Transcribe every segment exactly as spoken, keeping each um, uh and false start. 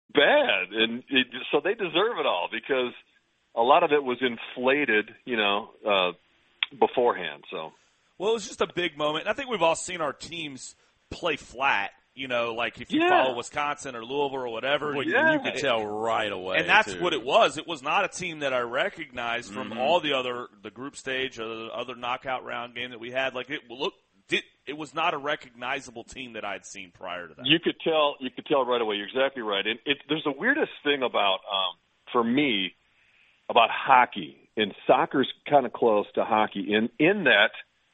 bad, and it, so they deserve it all because a lot of it was inflated, you know, uh, beforehand. So, well, it was just a big moment. And I think we've all seen our teams play flat. You know, like if you yeah. follow Wisconsin or Louisville or whatever, well, you, yeah. you could tell right away. And that's too. what it was. It was not a team that I recognized from mm-hmm. all the other the group stage or the other knockout round game that we had. Like it looked, it, it was not a recognizable team that I'd seen prior to that. You could tell. You could tell right away. You're exactly right. And it, there's the weirdest thing about, um, for me, about hockey, and soccer's kind of close to hockey in in that,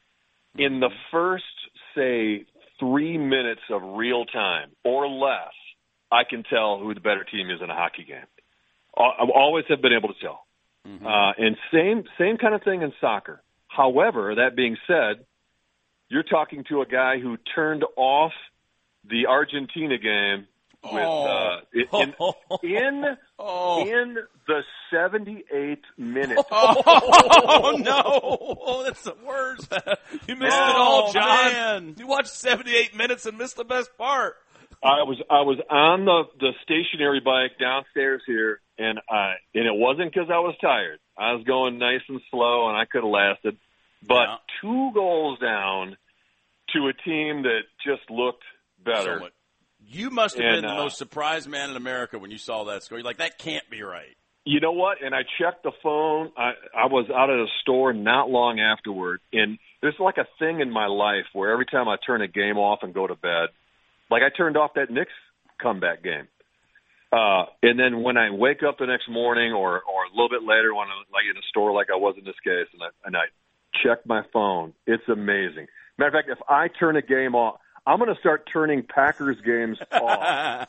in the first say. three minutes of real time or less, I can tell who the better team is in a hockey game. I always have been able to tell. Mm-hmm. Uh, and same same kind of thing in soccer. However, that being said, you're talking to a guy who turned off the Argentina game with oh. uh, in in, oh. in the seventy-eighth minute. Oh, oh no! Oh, that's the worst. You missed oh, it all, John. Man. You watched seventy-eight minutes and missed the best part. I was I was on the the stationary bike downstairs here, and I and it wasn't because I was tired. I was going nice and slow, and I could have lasted. But yeah. two goals down to a team that just looked better. So you must have and, been the uh, most surprised man in America when you saw that score. You're like, that can't be right. You know what? And I checked the phone. I, I was out at a store not long afterward, and there's like a thing in my life where every time I turn a game off and go to bed, like I turned off that Knicks comeback game. Uh, and then when I wake up the next morning or, or a little bit later when I'm like in a store like I was in this case, and I, and I check my phone, it's amazing. Matter of fact, if I turn a game off, I'm going to start turning Packers games off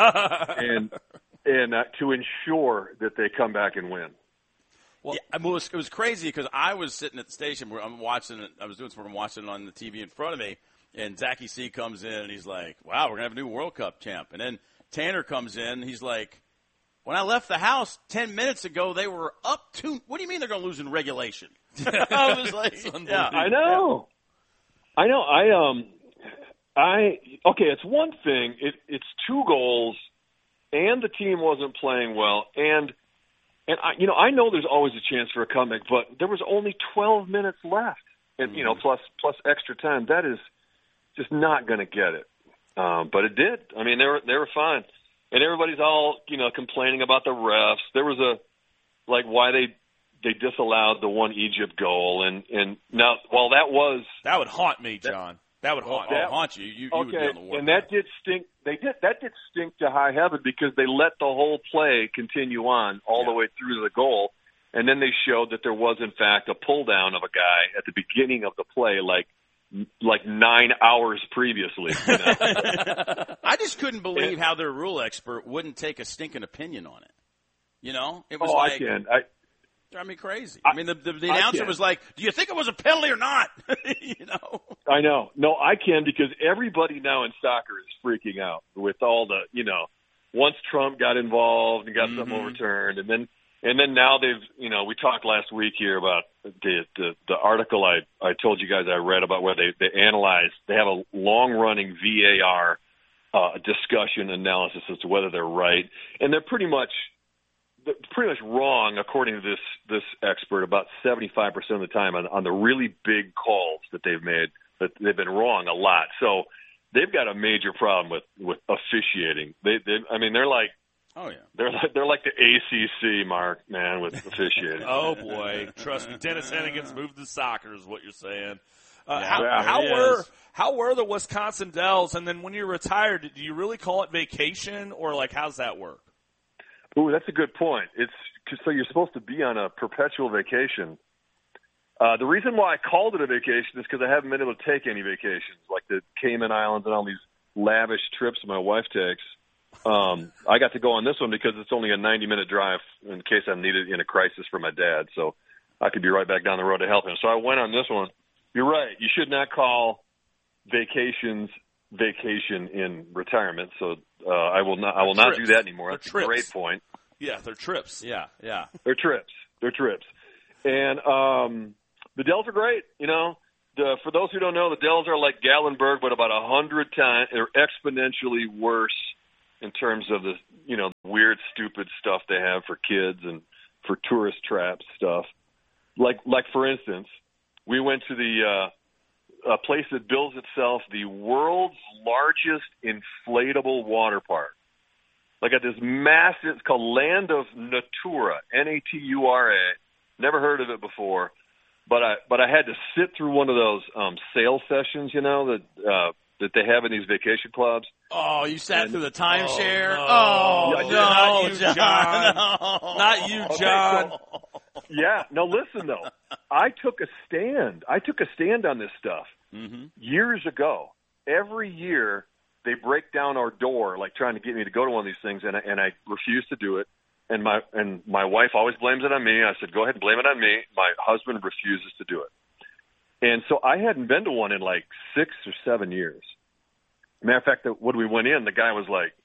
and and uh, to ensure that they come back and win. Well, yeah, it was, it was crazy because I was sitting at the station where I'm watching it. I was doing something, I'm watching it on the T V in front of me, and Zachy C comes in and he's like, "Wow, we're gonna have a new World Cup champ." And then Tanner comes in and he's like, "When I left the house ten minutes ago, they were up two. What do you mean they're gonna lose in regulation?" I was like, "Yeah, I know, I know, I um." I okay. It's one thing. It, it's two goals, and the team wasn't playing well. And and I, you know, I know there's always a chance for a comeback, but there was only twelve minutes left, and mm-hmm. you know, plus plus extra time. That is just not going to get it. Um, but it did. I mean, they were they were fine, and everybody's all you know complaining about the refs. There was a like why they they disallowed the one Egypt goal, and and now while that was that would haunt me, John. That, That would haunt, that, oh, haunt you. You, you okay, would be on the war. And that did stink. They did that did stink to high heaven because they let the whole play continue on all yeah. the way through to the goal, and then they showed that there was in fact a pull down of a guy at the beginning of the play, like like nine hours previously. You know? I just couldn't believe and, how their rule expert wouldn't take a stinking opinion on it. You know, it was oh, like. I can. I, drive me crazy. I, I mean, the, the, the announcer was like, "Do you think it was a penalty or not?" You know. I know. No, I can because everybody now in soccer is freaking out with all the, you know, once Trump got involved and got mm-hmm. something overturned, and then and then now they've, you know, we talked last week here about the the, the article I I told you guys I read about where they they analyze, they have a long running V A R uh, discussion analysis as to whether they're right, and they're pretty much. pretty much wrong, according to this this expert, about seventy-five percent of the time on, on the really big calls that they've made, that they've been wrong a lot. So they've got a major problem with, with officiating. They, they, I mean, they're like, oh yeah, they're like they're like the A C C, Mark, man, with officiating. Oh boy, trust me, Dennis Hennigan's moved to soccer is what you're saying. Uh, yeah, how yeah, how he were is. how were the Wisconsin Dells? And then when you retired, do you really call it vacation, or like how's that work? Ooh, that's a good point. It's so you're supposed to be on a perpetual vacation. Uh, the reason why I called it a vacation is because I haven't been able to take any vacations, like the Cayman Islands and all these lavish trips my wife takes. Um, I got to go on this one because it's only a ninety-minute drive in case I'm needed in a crisis for my dad, so I could be right back down the road to help him. So I went on this one. You're right. You should not call vacations vacation in retirement, so uh, I will not. I will they're not trips. do that anymore. They're That's trips. a great point. Yeah, they're trips. Yeah, yeah. They're trips. They're trips. And um, the Dells are great. You know, the, for those who don't know, the Dells are like Gallenberg, but about a hundred times. They're exponentially worse in terms of the, you know, weird, stupid stuff they have for kids and for tourist traps stuff. Like, like for instance, we went to the uh, a place that bills itself the world's largest inflatable water park. Like at this massive, it's called Land of Natura, N A T U R A. Never heard of it before, but I but I had to sit through one of those um, sales sessions, you know, that uh, that they have in these vacation clubs. Oh, you sat and, through the timeshare? Oh, Oh, no, no, not you, John. John. No. Not you, Okay, John. so- yeah. No, listen though. I took a stand. I took a stand on this stuff Mm-hmm. years ago. Every year they break down our door, like trying to get me to go to one of these things, and I, and I refuse to do it. And my and my wife always blames it on me. I said, go ahead and blame it on me. My husband refuses to do it. And so I hadn't been to one in like six or seven years. Matter of fact, when we went in, the guy was like,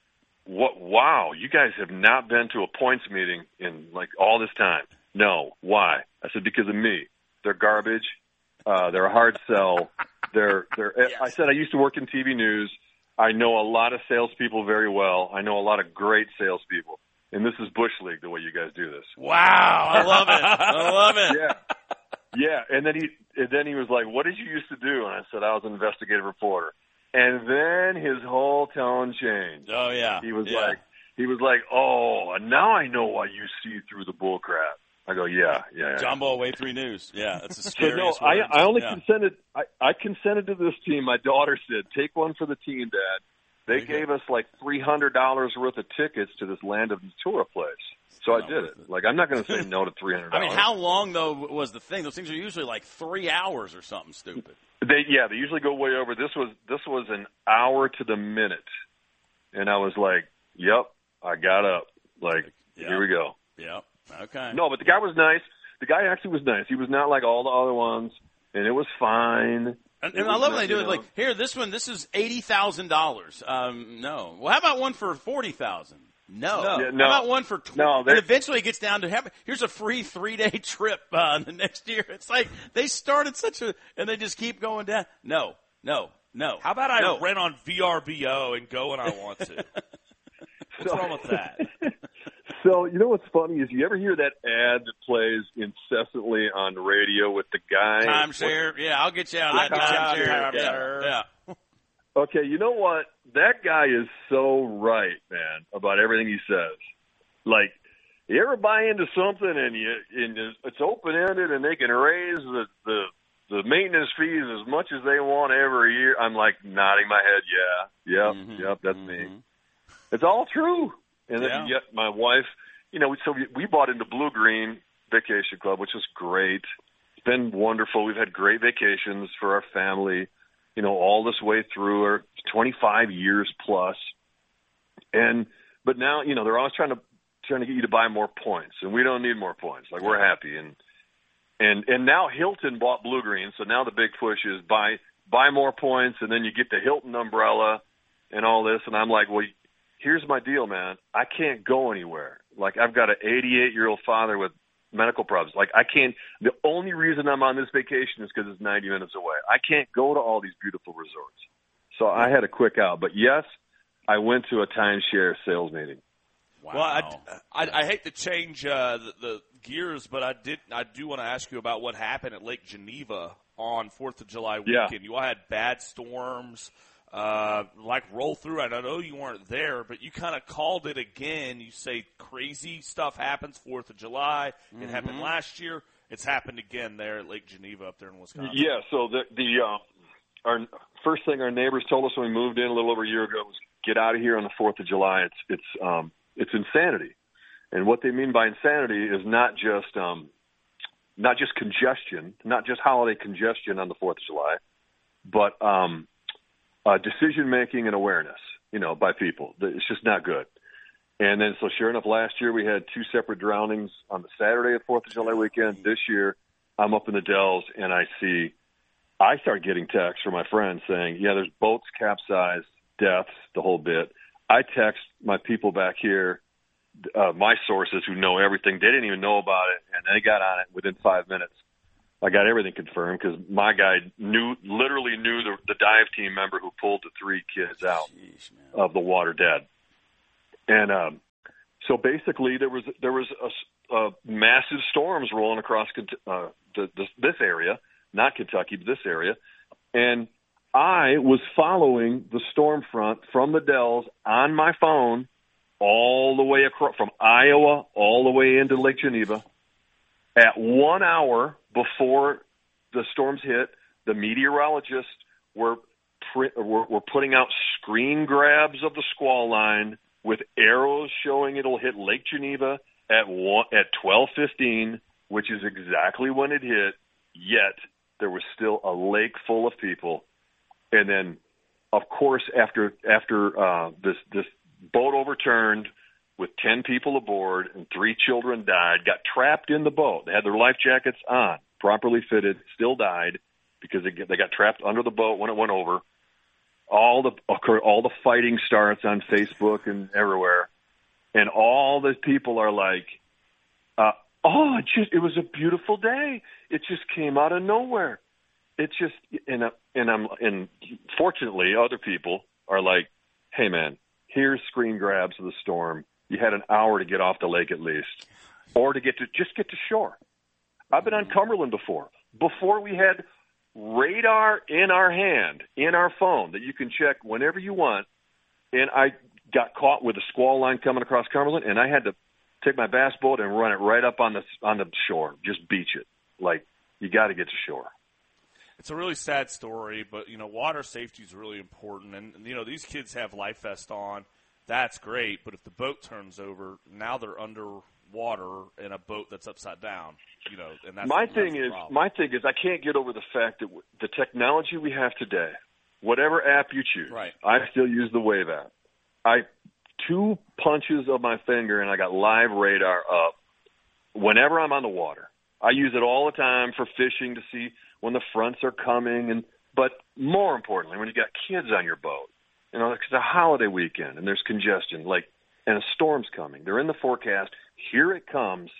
"What? Wow, you guys have not been to a points meeting in like all this time." No, why? I said, because of me. They're garbage. Uh, they're a hard sell. They're they're. Yes. I said I used to work in T V news. I know a lot of salespeople very well. I know a lot of great salespeople. And this is Bush League, the way you guys do this. Wow, I love it. I love it. Yeah. Yeah, and then he and then he was like, "What did you used to do?" And I said, "I was an investigative reporter." And then his whole tone changed. Oh yeah. He was yeah. like, he was like, "Oh, now I know why you see through the bull crap." I go, "Yeah, yeah." yeah. Jumbo Way three News. Yeah, that's the So scariest. no, I, I only yeah. consented. I, I consented to this team. My daughter said, "Take one for the team, Dad." They gave us like three hundred dollars worth of tickets to this Land of Natura place. So I did it. it. Like, I'm not going to say no to three hundred dollars. I mean, how long, though, was the thing? Those things are usually like three hours or something stupid. They, yeah, they usually go way over. This was this was an hour to the minute. And I was like, yep, I got up. Like, yep. Here we go. Yep. Okay. No, but the guy was nice. The guy actually was nice. He was not like all the other ones, and it was fine. And, and I love when they do it. Like, here, this one, this is eighty thousand dollars. Um, no. Well, how about one for forty thousand? No. No. Yeah, no. How about one for twenty? No, and eventually it gets down to, have, here's a free three-day trip uh, the next year. It's like they started such a, and they just keep going down. No, no, no. How about I no. rent on V R B O and go when I want to? What's so, wrong with that? So, you know what's funny is you ever hear that ad that plays incessantly on radio with the guy? Timeshare. Yeah, I'll get you out of that timeshare. Time yeah. yeah. Okay, you know what? That guy is so right, man, about everything he says. Like, you ever buy into something and you and it's open ended and they can raise the, the the maintenance fees as much as they want every year? I'm like nodding my head, yeah, yep, mm-hmm, yep, that's mm-hmm. me. It's all true. And then yeah. yet my wife, you know, so we, we bought into Blue Green Vacation Club, which is great. It's been wonderful. We've had great vacations for our family, you know, all this way through, or twenty-five years plus. And but now, you know, they're always trying to trying to get you to buy more points, and we don't need more points. Like, we're happy. And and and now Hilton bought Blue Green, so now the big push is buy buy more points, and then you get the Hilton umbrella and all this. And I'm like, well, here's my deal, man. I can't go anywhere. Like, I've got an eighty-eight-year-old father with medical problems. Like, I can't – the only reason I'm on this vacation is because it's ninety minutes away. I can't go to all these beautiful resorts. So I had a quick out. But, yes, I went to a timeshare sales meeting. Wow. Well, I, I, I hate to change uh, the, the gears, but I did I do want to ask you about what happened at Lake Geneva on fourth of July weekend. Yeah. You all had bad storms. Uh, like roll through. I know you weren't there, but you kind of called it again. You say crazy stuff happens fourth of July. It mm-hmm. happened last year. It's happened again there at Lake Geneva up there in Wisconsin. Yeah. So the the uh, our first thing our neighbors told us when we moved in a little over a year ago was get out of here on the fourth of July. It's it's um it's insanity, and what they mean by insanity is not just um not just congestion, not just holiday congestion on the fourth of July, but um. Uh, decision-making and awareness, you know, by people. It's just not good. And then, so sure enough, last year we had two separate drownings on the Saturday of fourth of July weekend. This year, I'm up in the Dells, and I see, I start getting texts from my friends saying, yeah, there's boats capsized, deaths, the whole bit. I text my people back here, uh, my sources who know everything. They didn't even know about it, and they got on it within five minutes. I got everything confirmed because my guy knew, literally knew the, the dive team member who pulled the three kids out Jeez, of the water dead. And um, so basically, there was there was a, a massive storms rolling across uh, the, the, this area, not Kentucky, but this area, and I was following the storm front from the Dells on my phone all the way across from Iowa all the way into Lake Geneva. At one hour before the storms hit, the meteorologists were Were, were putting out screen grabs of the squall line with arrows showing it'll hit Lake Geneva at one, at twelve fifteen, which is exactly when it hit. Yet there was still a lake full of people, and then, of course, after after uh, this this boat overturned with ten people aboard and three children died, got trapped in the boat. They had their life jackets on, properly fitted, still died because they they got trapped under the boat when it went over. All the all the fighting starts on Facebook and everywhere, and all the people are like, uh, "Oh, it just it was a beautiful day. It just came out of nowhere. It just and uh, and I'm and fortunately, other people are like, "Hey, man, here's screen grabs of the storm. You had an hour to get off the lake at least, or to get to just get to shore." I've been on Cumberland before. Before we had radar in our hand, in our phone, that you can check whenever you want. And I got caught with a squall line coming across Cumberland, and I had to take my bass boat and run it right up on the on the shore, just beach it. Like, you got to get to shore. It's a really sad story, but, you know, water safety is really important. And, you know, these kids have life vest on. That's great. But if the boat turns over, now they're underwater in a boat that's upside down. You know, and that's, my that's thing is, problem. my thing is, I can't get over the fact that w- the technology we have today, whatever app you choose, right. I still use the Wave app. I two punches of my finger and I got live radar up whenever I'm on the water. I use it all the time for fishing to see when the fronts are coming, and but more importantly, when you got kids on your boat, you know, it's a holiday weekend and there's congestion, like, and a storm's coming. They're in the forecast. Here it comes.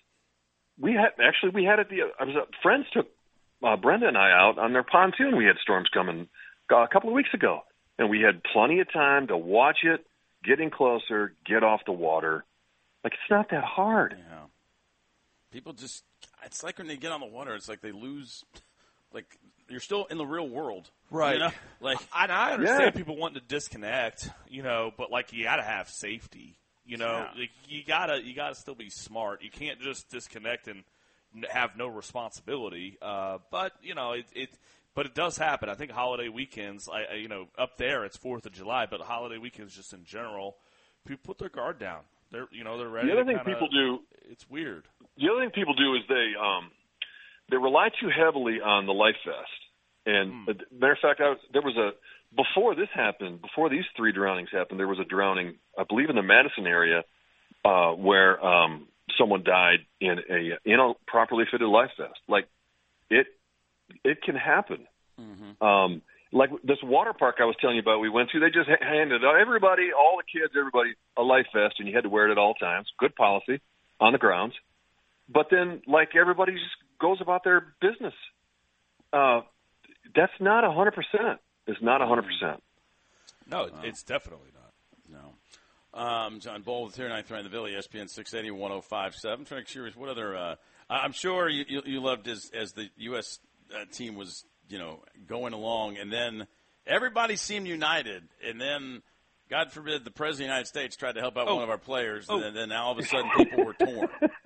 We had actually we had it. The I was uh, friends took uh, Brenda and I out on their pontoon. We had storms coming uh, a couple of weeks ago, and we had plenty of time to watch it, get in closer, get off the water. Like, it's not that hard. Yeah. People just, it's like when they get on the water, it's like they lose, like, you're still in the real world. Right. You know? Like, I, I understand yeah. people wanting to disconnect, you know, but, like, you got to have safety. You know, yeah. like, you gotta you gotta still be smart. You can't just disconnect and have no responsibility. Uh, but you know, it, it but it does happen. I think holiday weekends, I, I you know, up there it's Fourth of July, but holiday weekends just in general, people put their guard down. They're you know they're ready. The other to thing kinda, people do, it's weird. The other thing people do is they um they rely too heavily on the life vest. And Hmm. uh, matter of fact, I was, there was a before this happened, before these three drownings happened, there was a drowning, I believe, in the Madison area, uh, where um, someone died in a in a properly fitted life vest. Like, it it can happen. mm-hmm. Um, like this water park I was telling you about, we went to. They just handed out everybody, all the kids, everybody, a life vest, and you had to wear it at all times. Good policy on the grounds. But then, like, everybody just goes about their business. Uh, that's not a hundred percent. It's not a hundred percent. No, it, it's definitely not. No. Um, John Bull with here nine three in the Valley, E S P N six eighty, one oh five point seven. I'm trying to curious what other. Uh, I'm sure you, you, you loved as as the U S uh, team was, you know, going along, and then everybody seemed united, and then, God forbid, the President of the United States tried to help out oh. one of our players, oh. and then all of a sudden people were torn.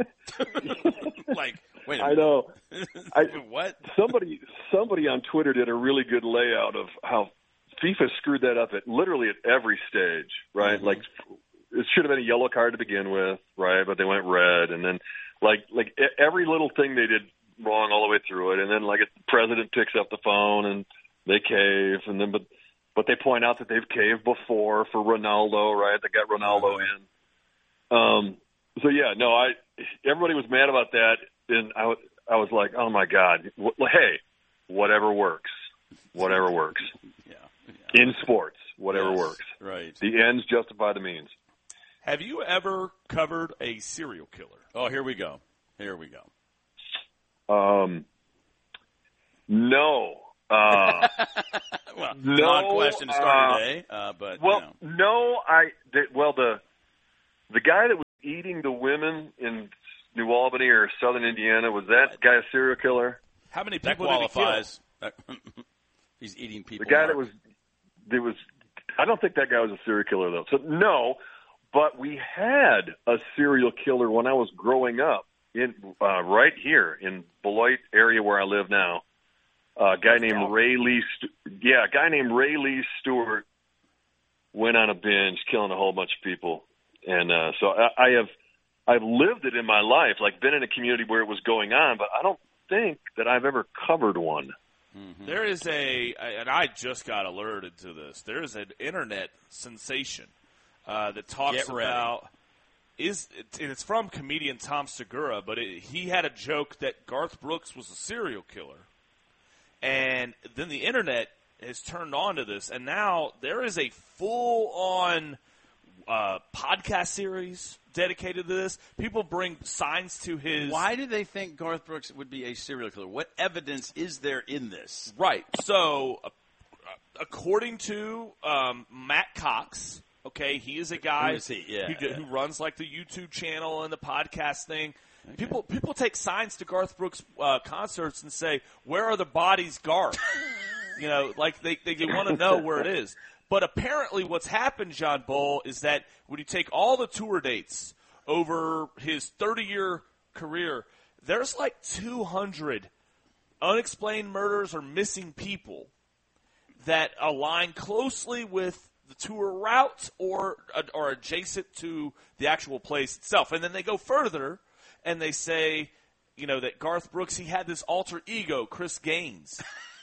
Like, wait a minute. I know. I, what? Somebody somebody on Twitter did a really good layout of how FIFA screwed that up at literally at every stage, right? Mm-hmm. Like, it should have been a yellow card to begin with, right? But they went red, and then like like every little thing they did wrong all the way through it, and then like the president picks up the phone and they cave, and then but but they point out that they've caved before for Ronaldo, right? They got Ronaldo in. Um. So yeah, no, I everybody was mad about that, and I I was like, oh my God, w- hey, whatever works, whatever works. Yeah. yeah. In sports, whatever yes, works. Right. The ends justify the means. Have you ever covered a serial killer? Oh, here we go. Here we go. Um, no. Uh, well, no. odd question to start uh, today, uh, but well, you know. no. I they, well the the guy that was eating the women in New Albany or Southern Indiana, was that guy a serial killer? How many That people did he qualifies. He's eating people. The guy Mark. that was, there was, I don't think that guy was a serial killer though. So no, but we had a serial killer when I was growing up in uh, right here in Beloit area where I live now. Uh, a guy named Ray Lee, St- yeah, a guy named Ray Lee Stewart went on a binge, killing a whole bunch of people, and uh, so I, I have, I've lived it in my life, like been in a community where it was going on, but I don't think that I've ever covered one. Mm-hmm. There is a, and I just got alerted to this. There is an internet sensation uh, that talks about is, and it's from comedian Tom Segura, but it, he had a joke that Garth Brooks was a serial killer. And then the internet has turned on to this, and now there is a full-on uh, podcast series dedicated to this. People bring signs to his... Why do they think Garth Brooks would be a serial killer? What evidence is there in this? Right. So, uh, according to um, Matt Cox, okay, he is a guy Who is he? Yeah, who, yeah. who runs like the YouTube channel and the podcast thing. Okay. People people take signs to Garth Brooks uh, concerts and say, "Where are the bodies, Garth?" You know, like they they want to know where it is. But apparently, what's happened, John Bull, is that when you take all the tour dates over his thirty-year career, there's like two hundred unexplained murders or missing people that align closely with the tour route or or adjacent to the actual place itself. And then they go further. And they say, you know, that Garth Brooks, he had this alter ego, Chris Gaines.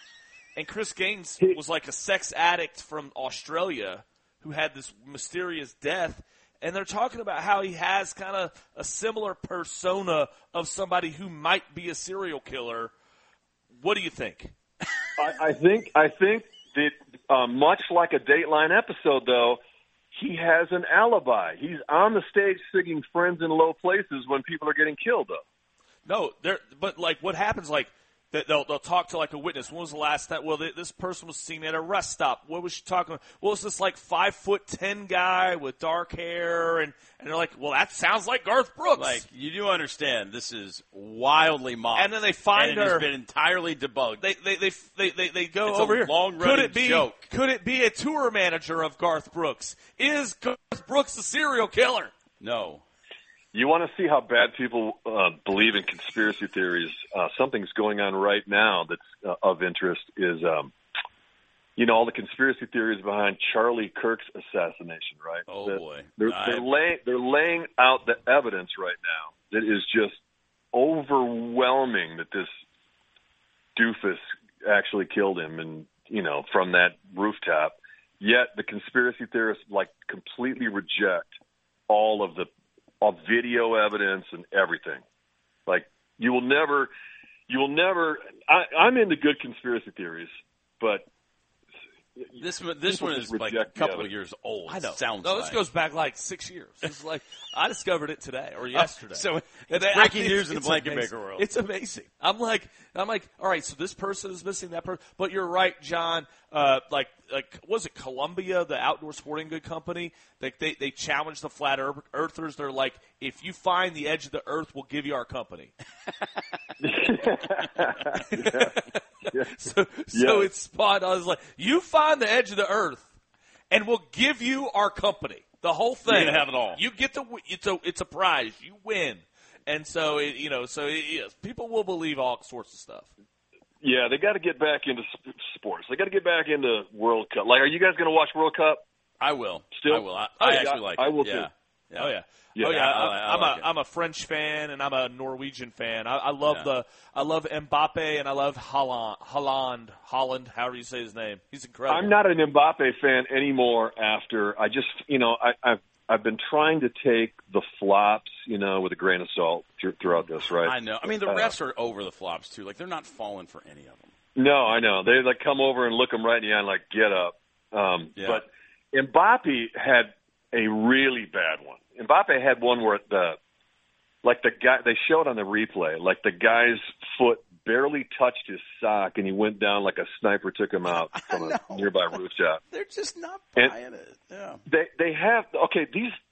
And Chris Gaines was like a sex addict from Australia who had this mysterious death. And they're talking about how he has kind of a similar persona of somebody who might be a serial killer. What do you think? I, I think I think that uh, much like a Dateline episode, though, he has an alibi. He's on the stage singing "Friends in Low Places" when people are getting killed, though. No, there. But like, what happens? Like, they'll they'll talk to like a witness. When was the last time? Well, they, this person was seen at a rest stop. What was she talking about? Well, it's this like five foot ten guy with dark hair, and and they're like, well, that sounds like Garth Brooks. Like, you do understand this is wildly mocked. And then they find and her. It has been entirely debunked. They they they they they, they go it's over a here. long-running Could it be? joke. Could it be a tour manager of Garth Brooks? Is Garth Brooks a serial killer? No. You want to see how bad people uh, believe in conspiracy theories? Uh, something's going on right now that's uh, of interest is, um, you know, all the conspiracy theories behind Charlie Kirk's assassination, right? Oh, that boy. They're, they're, lay, they're laying out the evidence right now that is just overwhelming that this doofus actually killed him and, you know, from that rooftop. Yet the conspiracy theorists, like, completely reject all of the of video evidence and everything. Like, you will never, you will never, I, I'm into good conspiracy theories, but this one, this one is like a couple of years old. I know. Sounds no, this like. goes back like six years. It's like, I discovered it today or yesterday. Oh, so it's it's breaking I, news in the it's blanket amazing. maker world. It's amazing. I'm like, I'm like, all right, so this person is missing that person. But you're right, John. Uh, like, like, was it Columbia, the outdoor sporting good company? Like, they, they challenged the flat earthers. They're like, if you find the edge of the earth, we'll give you our company. yeah. Yeah. So, so yeah. It's spot on. It's like, you find the edge of the earth, and we'll give you our company. The whole thing. You're gonna have it all. You get the. It's a. It's a prize. You win. And so it, you know. So it, yes, people will believe all sorts of stuff. Yeah, they got to get back into sports. They got to get back into World Cup. Like, are you guys going to watch World Cup? I will. Still, I will. I, oh, I yeah, actually like. I it. will yeah. too. Yeah. Oh yeah. Yeah, oh yeah, I, I, I I'm like a it. I'm a French fan and I'm a Norwegian fan. I, I love Yeah. the I love Mbappe and I love Holland Holland Holland. However you say his name, he's incredible. I'm not an Mbappe fan anymore. After I just, you know, I, I've I've been trying to take the flops, you know, with a grain of salt th- throughout this, right? I know. I mean, the Uh, refs are over the flops too. Like, they're not falling for any of them. No, I know. They like come over and look them right in the eye and like, get up. Um, Yeah. But Mbappe had a really bad one. Mbappe had one where the, like the guy, they showed on the replay, like the guy's foot barely touched his sock and he went down like a sniper took him out from a nearby rooftop. They're just not And- buying it. Yeah. They they have, okay, these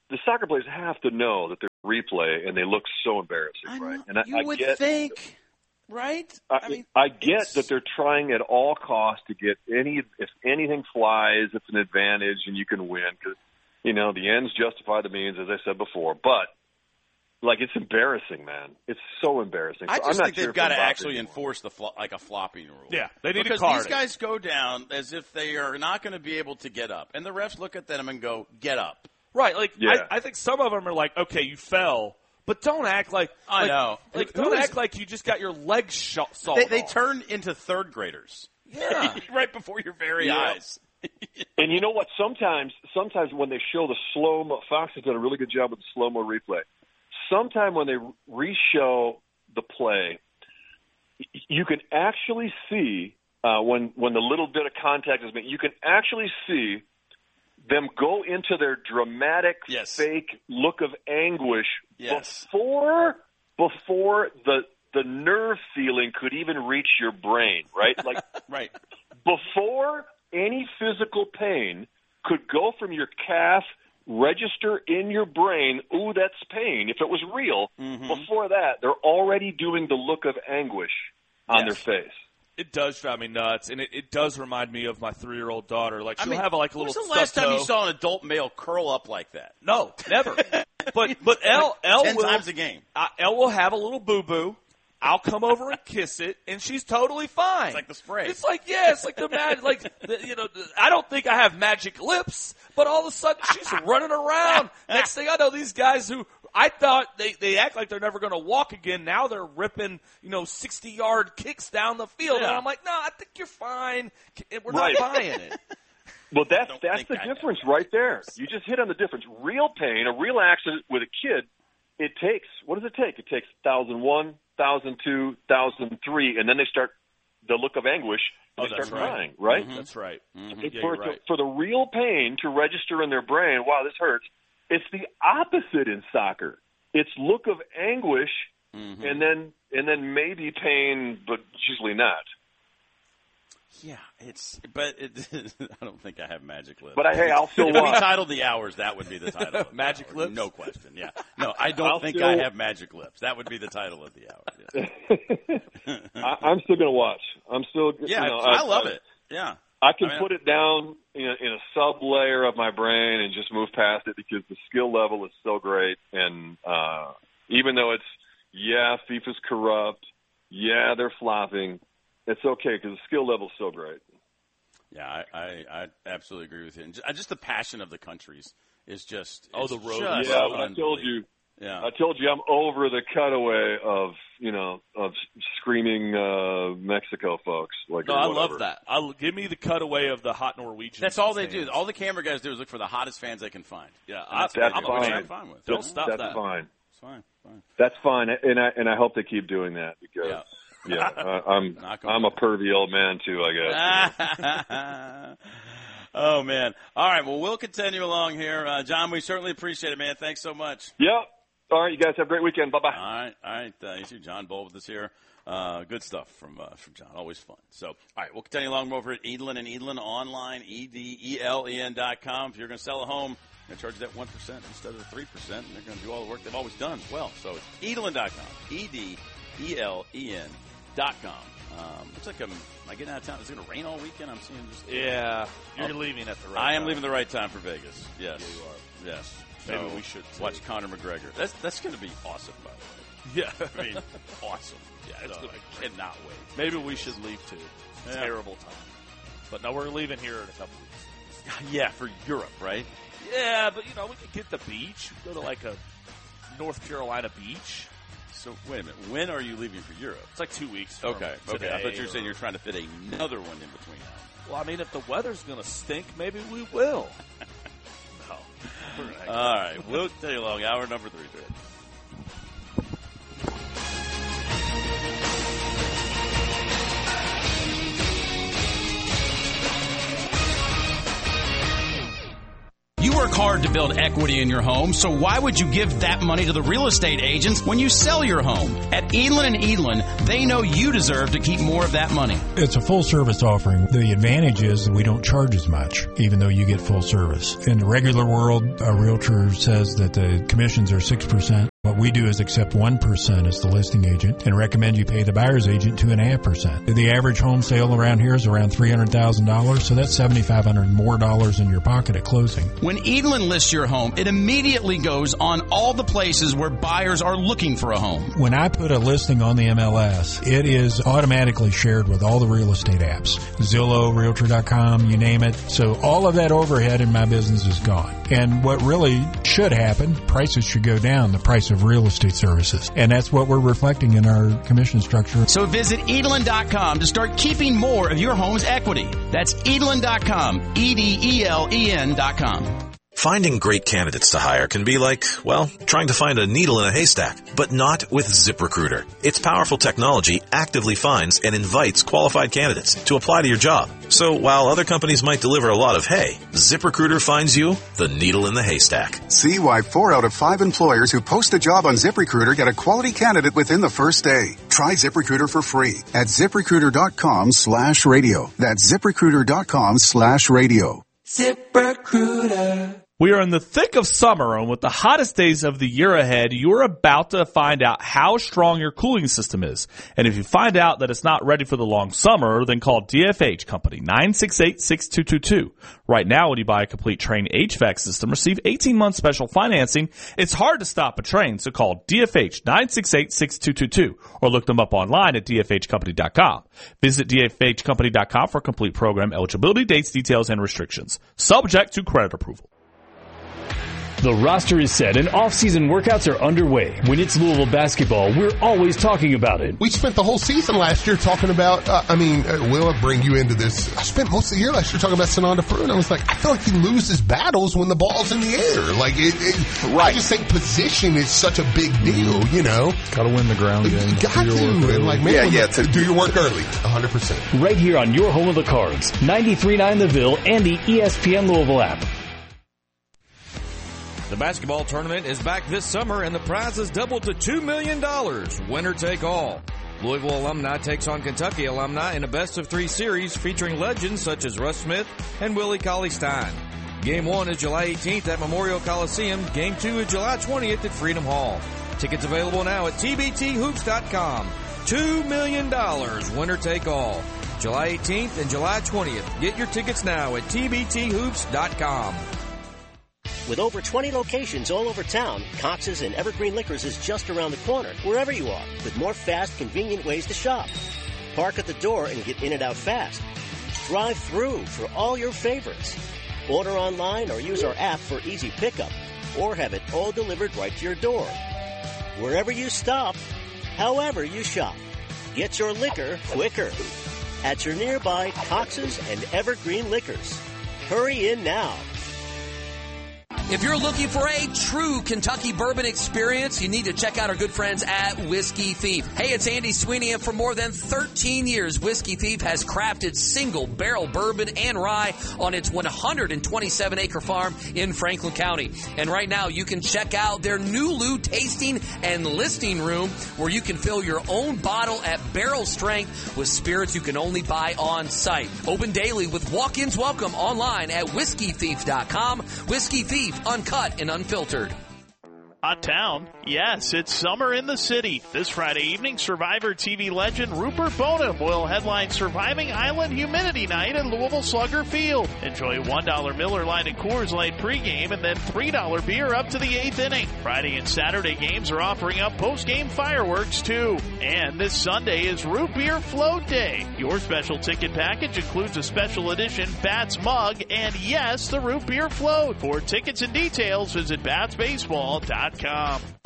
the soccer players have to know that they're replay and they look so embarrassing, I right? know, And I, you I would get, think, right? I, I mean, I get it's- that they're trying at all costs to get any, if anything flies, it's an advantage and you can win because, you know, the ends justify the means, as I said before. But, like, it's embarrassing, man. It's so embarrassing. So I just I'm not think sure they've got to if I'm actually anymore. enforce the flo- like a flopping rule. Yeah, they need to because card these it. guys go down as if they are not going to be able to get up, and the refs look at them and go, "Get up." Right, like Yeah. I, I think some of them are like, okay, you fell, but don't act like I like, know. like Who don't is- act like you just got your legs sh- sawed They, they off. turn into third graders. Yeah. right before your very Yeah. eyes. And you know what? Sometimes, sometimes when they show the slow mo, Fox has done a really good job with the slow mo replay. Sometime when they re-show the play, you can actually see uh, when when the little bit of contact is made. You can actually see them go into their dramatic, Yes. fake look of anguish Yes. before before the the nerve feeling could even reach your brain. Right, like. Right. Before any physical pain could go from your calf, register in your brain, ooh, that's pain, if it was real, Mm-hmm. before that, they're already doing the look of anguish on Yes. their face. It does drive me nuts, and it, it does remind me of my three-year-old daughter. Like I she'll mean, have like a little. when's the last time stub you toe. saw an adult male curl up like that? No, never. but but Elle Elle Ten will times a game. uh, Elle will have a little boo boo. I'll come over and kiss it, and she's totally fine. It's like the spray. It's like yeah, it's like the mag. Like the, you know, the, I don't think I have magic lips, but all of a sudden she's running around. Next thing I know, these guys who I thought they they act like they're never going to walk again. Now they're ripping you know sixty yard kicks down the field, Yeah. and I'm like, no, I think you're fine. We're Right. not buying it. Well, that's don't that's think the I know. difference right there. You just hit on the difference. Real pain, a real accident with a kid, it takes, what does it take? It takes one thousand one, one thousand two, one thousand three, and then they start the look of anguish, and Oh, they that's start right. crying, right? That's right. Mm-hmm. It- Yeah, for, you're right. for the real pain to register in their brain, wow, this hurts, it's the opposite in soccer. It's look of anguish, Mm-hmm. and then and then maybe pain, but usually not. Yeah, it's but it, I don't think I have magic lips. But I, hey, I'll still If we watch. titled the hours, that would be the title. Of the Magic hour. lips? No question. Yeah. No, I don't I'll think still- I have magic lips. That would be the title of the hour. Yeah, I, I'm still going to watch. I'm still. yeah you know, I, I love it. Yeah. I can I mean, put it down in a, in a sub layer of my brain and just move past it because the skill level is so great. And uh, even though it's, yeah, FIFA's corrupt, yeah, they're flopping, it's okay because the skill level is so great. Yeah, I, I, I absolutely agree with you. And just, just the passion of the countries is just Oh, it's the road. just Yeah, but I told unbelievable. you, Yeah. I told you I'm over the cutaway of, you know, of screaming uh, Mexico folks. Like, No, or I whatever. love that. I'll give me the cutaway of the hot Norwegian. That's all they fans. do. All the camera guys do is look for the hottest fans they can find. Yeah, And that's, I- That's I'm, fine. which I'm fine with. Don't Yeah, stop That's that. fine. It's fine. Fine. That's fine, and I and I hope they keep doing that because Yeah. yeah, uh, I'm Not gonna I'm a lie. pervy old man too, I guess. Oh, man. All right, well, we'll continue along here. Uh, John, we certainly appreciate it, man. Thanks so much. Yep. All right, you guys have a great weekend. Bye bye. All right, all right. Uh, you see John Bull with us here. Uh, good stuff from uh, from John. Always fun. So, all right, we'll continue along over at Edlen and Edlen online, E D E L E N dot com. If you're going to sell a home, they're going to charge you that one percent instead of the three percent, and they're going to do all the work they've always done as well. So, it's Edlen dot com, E D E L E N dot com. Um, looks like I'm, am I getting out of town? Is it going to rain all weekend? I'm seeing just. Yeah, you're Oh. leaving at the right I am time. leaving the right time for Vegas. Yes. Yeah, you are. Yes. Maybe So, we should, too. watch Conor McGregor. That's that's going to be awesome, by the way. Yeah, I mean, awesome. Yeah, it's So, gonna be I cannot wait. maybe we should leave too. Yeah. Terrible time, but no, we're leaving here in a couple weeks. Yeah, for Europe, right? Yeah, but you know we could get the beach. Go to like a North Carolina beach. So wait a minute. When are you leaving for Europe? It's like two weeks. From Okay. today Okay. I thought you were saying or- you're trying to fit another one in between now. Well, I mean, if the weather's gonna stink, maybe we will. No. We're not- All right. We'll tell you along. Hour number three. Today. You work hard hard to build equity in your home, so why would you give that money to the real estate agents when you sell your home? At Edlin and Edlin, they know you deserve to keep more of that money. It's a full service offering. The advantage is that we don't charge as much, even though you get full service. In the regular world, a realtor says that the commissions are six percent. What we do is accept one percent as the listing agent and recommend you pay the buyer's agent two point five percent. The average home sale around here is around three hundred thousand dollars, so that's seven thousand five hundred dollars more dollars in your pocket at closing. When Edlin lists your home, it immediately goes on all the places where buyers are looking for a home. When I put a listing on the M L S, it is automatically shared with all the real estate apps. Zillow, Realtor dot com, you name it. So all of that overhead in my business is gone. And what really should happen, prices should go down, the price of real estate services. And that's what we're reflecting in our commission structure. So visit Edlin dot com to start keeping more of your home's equity. That's Edlin dot com, E D E L E N dot com. Finding great candidates to hire can be like, well, trying to find a needle in a haystack, but not with ZipRecruiter. Its powerful technology actively finds and invites qualified candidates to apply to your job. So while other companies might deliver a lot of hay, ZipRecruiter finds you the needle in the haystack. See why four out of five employers who post a job on ZipRecruiter get a quality candidate within the first day. Try ZipRecruiter for free at ZipRecruiter.com slash radio. That's ZipRecruiter.com slash radio. ZipRecruiter. We are in the thick of summer, and with the hottest days of the year ahead, you're about to find out how strong your cooling system is. And if you find out that it's not ready for the long summer, then call D F H Company, nine six eight, six two two two. Right now, when you buy a complete Trane H V A C system, receive eighteen months special financing. It's hard to stop a train, so call D F H, nine six eight, six two two two, or look them up online at D F H company dot com. Visit D F H company dot com for complete program eligibility, dates, details, and restrictions. Subject to credit approval. The roster is set and off-season workouts are underway. When it's Louisville basketball, we're always talking about it. We spent the whole season last year talking about, uh, I mean, uh, will I bring you into this? I spent most of the year last year talking about Sananda Peru, and I was like, I feel like he loses battles when the ball's in the air. Like, it, it, right. I just think position is such a big deal, you know? Got to win the ground game. You got to. And like, man, yeah, yeah, to do your work early. one hundred percent. Right here on your home of the Cards, ninety-three point nine The Ville and the E S P N Louisville app. The basketball tournament is back this summer, and the prize is doubled to two million dollars. Winner take all. Louisville alumni takes on Kentucky alumni in a best-of-three series featuring legends such as Russ Smith and Willie Cauley-Stein. Game one is July eighteenth at Memorial Coliseum. Game two is July twentieth at Freedom Hall. Tickets available now at T B T hoops dot com. two million dollars. Winner take all. July eighteenth and July twentieth. Get your tickets now at T B T hoops dot com. With over twenty locations all over town, Cox's and Evergreen Liquors is just around the corner, wherever you are, with more fast, convenient ways to shop. Park at the door and get in and out fast. Drive through for all your favorites. Order online or use our app for easy pickup, or have it all delivered right to your door. Wherever you stop, however you shop, get your liquor quicker. At your nearby Cox's and Evergreen Liquors. Hurry in now. If you're looking for a true Kentucky bourbon experience, you need to check out our good friends at Whiskey Thief. Hey, it's Andy Sweeney, and for more than thirteen years, Whiskey Thief has crafted single barrel bourbon and rye on its one hundred twenty-seven acre farm in Franklin County. And right now, you can check out their new Lou tasting and listing room, where you can fill your own bottle at barrel strength with spirits you can only buy on site. Open daily with walk-ins welcome online at whiskey thief dot com. Whiskey Thief, uncut and unfiltered. Hot town? Yes, it's summer in the city. This Friday evening, Survivor T V legend Rupert Boneham will headline Surviving Island Humidity Night at Louisville Slugger Field. Enjoy one dollar Miller Lite and Coors Light pregame and then three dollar beer up to the eighth inning. Friday and Saturday games are offering up postgame fireworks, too. And this Sunday is Root Beer Float Day. Your special ticket package includes a special edition Bats mug and, yes, the Root Beer Float. For tickets and details, visit bats baseball dot com.